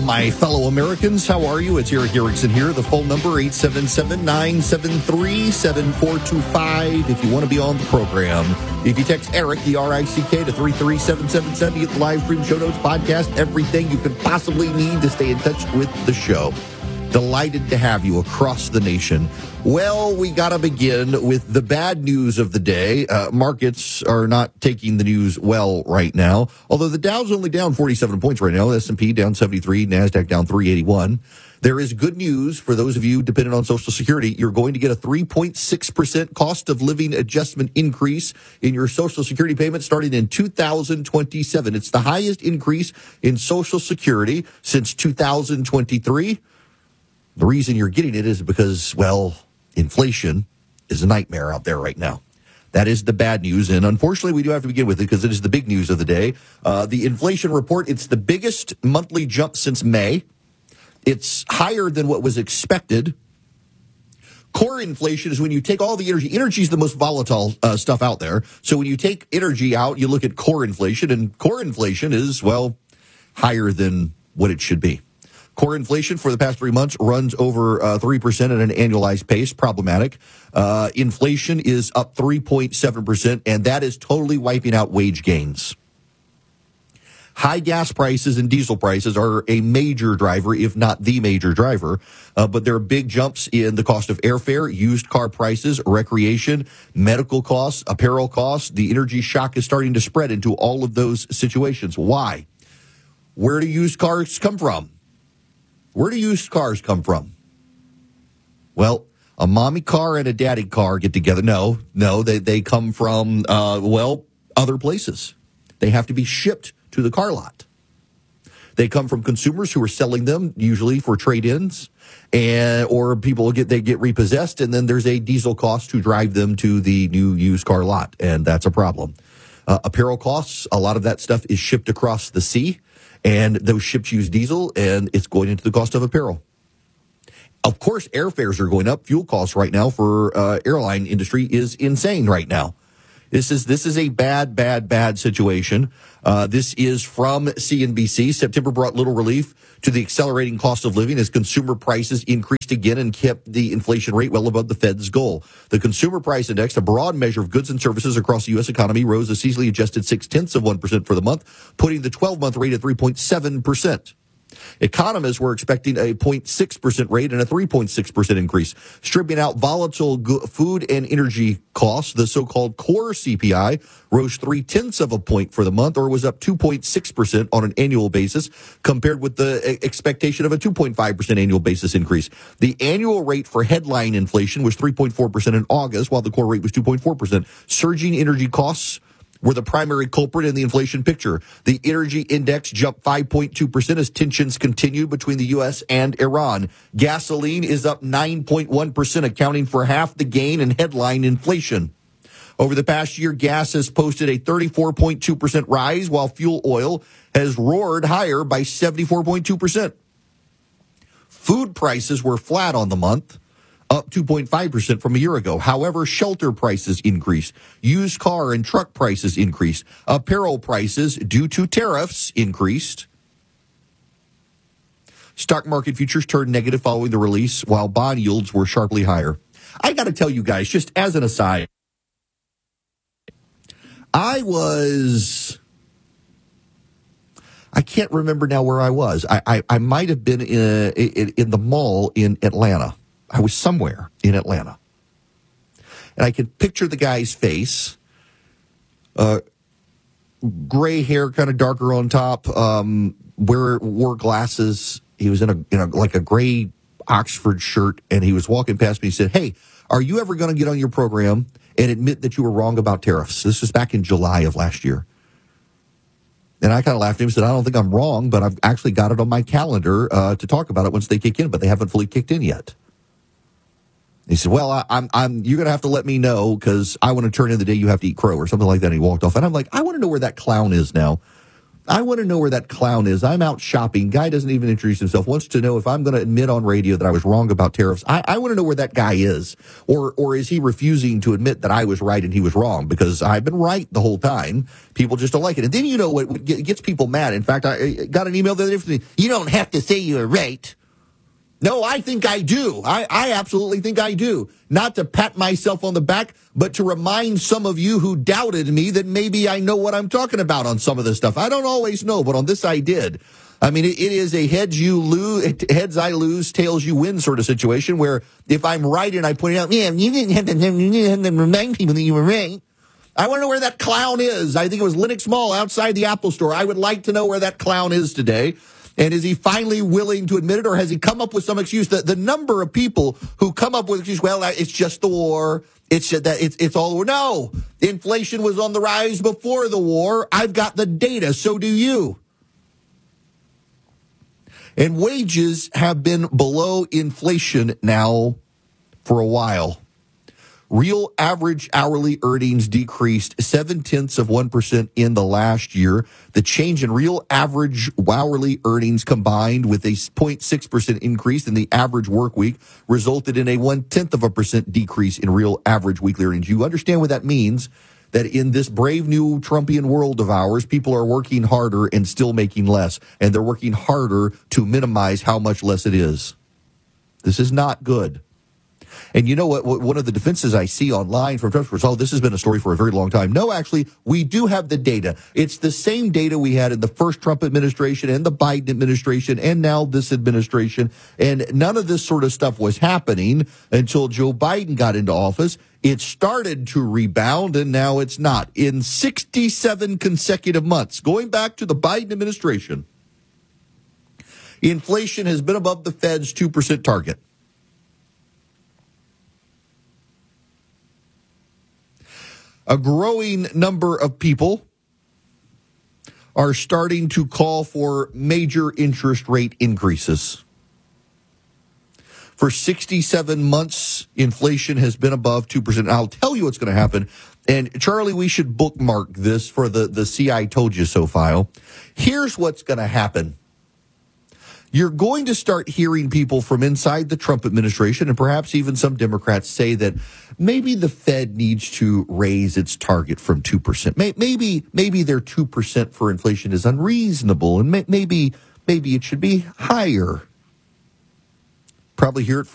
my fellow Americans. How are you? It's Eric Erickson here. The phone number, 877-973-7425 if you want to be on the program. If you text Eric, the R-I-C-K, to 33777, you get the live stream, show notes, podcast, everything you could possibly need to stay in touch with the show. Delighted to have you across the nation. Well, we got to begin with the bad news of the day. Markets are not taking the news well right now, although the Dow's only down 47 points right now. S&P down 73, NASDAQ down 381. There is good news for those of you dependent on Social Security. You're going to get a 3.6% cost of living adjustment increase in your Social Security payment starting in 2027. It's the highest increase in Social Security since 2023. The reason you're getting it is because, well, inflation is a nightmare out there right now. That is the bad news, and unfortunately, we do have to begin with it because it is the big news of the day. The inflation report, it's the biggest monthly jump since May. It's higher than what was expected. Core inflation is when you take all the energy. Energy is the most volatile stuff out there. So when you take energy out, you look at core inflation, and core inflation is, well, higher than what it should be. Core inflation for the past 3 months runs over 3% at an annualized pace. Problematic. Inflation is up 3.7%, and that is totally wiping out wage gains. High gas prices and diesel prices are a major driver, if not the major driver. But there are big jumps in the cost of airfare, used car prices, recreation, medical costs, apparel costs. The energy shock is starting to spread into all of those situations. Why? Where do used cars come from? Where do used cars come from? Well, a mommy car and a daddy car get together. No, they come from, other places. They have to be shipped to the car lot. They come from consumers who are selling them, usually for trade-ins, or people get repossessed, and then there's a diesel cost to drive them to the new used car lot, and that's a problem. Apparel costs, a lot of that stuff is shipped across the sea. And those ships use diesel, and it's going into the cost of apparel. Of course, airfares are going up. Fuel costs right now for airline industry is insane right now. This is a bad situation. This is from CNBC. September brought little relief to the accelerating cost of living as consumer prices increased again and kept the inflation rate well above the Fed's goal. The Consumer Price Index, a broad measure of goods and services across the U.S. economy, rose a seasonally adjusted 0.6% for the month, putting the 12-month rate at 3.7%. Economists were expecting a 0.6% rate and a 3.6% increase. Stripping out volatile food and energy costs, the so-called core CPI rose 0.3 points for the month, or was up 2.6% on an annual basis, compared with the expectation of a 2.5% annual basis increase. The annual rate for headline inflation was 3.4% in August, while the core rate was 2.4%. Surging energy costs were the primary culprit in the inflation picture. The energy index jumped 5.2% as tensions continued between the U.S. and Iran. Gasoline is up 9.1%, accounting for half the gain in headline inflation. Over the past year, gas has posted a 34.2% rise, while fuel oil has roared higher by 74.2%. Food prices were flat on the month, up 2.5% from a year ago. However, shelter prices increased. Used car and truck prices increased. Apparel prices, due to tariffs, increased. Stock market futures turned negative following the release, while bond yields were sharply higher. I got to tell you guys, just as an aside, I can't remember now where I was. I might have been in the mall in Atlanta. I was somewhere in Atlanta. And I can picture the guy's face. Gray hair, kind of darker on top. Wore glasses. He was in a like a gray Oxford shirt, and he was walking past me. He said, "Hey, are you ever going to get on your program and admit that you were wrong about tariffs?" This was back in July of last year. And I kind of laughed at him and said, "I don't think I'm wrong, but I've actually got it on my calendar to talk about it once they kick in, but they haven't fully kicked in yet." He said, "Well, you're going to have to let me know because I want to turn in the day you have to eat crow," or something like that. And he walked off. And I'm like, I want to know where that clown is now. I want to know where that clown is. I'm out shopping. Guy doesn't even introduce himself. Wants to know if I'm going to admit on radio that I was wrong about tariffs. I want to know where that guy is. Or is he refusing to admit that I was right and he was wrong? Because I've been right the whole time. People just don't like it. And then you know what gets people mad. In fact, I got an email the other day from me. You don't have to say you were right. No, I think I do. I absolutely think I do. Not to pat myself on the back, but to remind some of you who doubted me that maybe I know what I'm talking about on some of this stuff. I don't always know, but on this I did. I mean, it is a heads I lose, tails you win sort of situation where if I'm right and I point out, yeah, you didn't have to remind people that you were right. I want to know where that clown is. I think it was Lenox Mall outside the Apple Store. I would like to know where that clown is today. And is he finally willing to admit it, or has he come up with some excuse? The number of people who come up with excuse, well, it's just the war. It's just that it's all the war. No, inflation was on the rise before the war. I've got the data. So do you. And wages have been below inflation now for a while. Real average hourly earnings decreased 0.7% in the last year. The change in real average hourly earnings combined with a 0.6% increase in the average work week resulted in a 0.1% decrease in real average weekly earnings. You understand what that means? That in this brave new Trumpian world of ours, people are working harder and still making less. And they're working harder to minimize how much less it is. This is not good. And you know what? One of the defenses I see online from Trump was, this has been a story for a very long time. No, actually, we do have the data. It's the same data we had in the first Trump administration and the Biden administration and now this administration. And none of this sort of stuff was happening until Joe Biden got into office. It started to rebound, and now it's not. In 67 consecutive months, going back to the Biden administration, inflation has been above the Fed's 2% target. A growing number of people are starting to call for major interest rate increases. For 67 months, inflation has been above 2%. And I'll tell you what's going to happen. And Charlie, we should bookmark this for the See I Told You So file. Here's what's going to happen. You're going to start hearing people from inside the Trump administration and perhaps even some Democrats say that maybe the Fed needs to raise its target from 2%. Maybe their 2% for inflation is unreasonable, and maybe it should be higher. Probably hear it from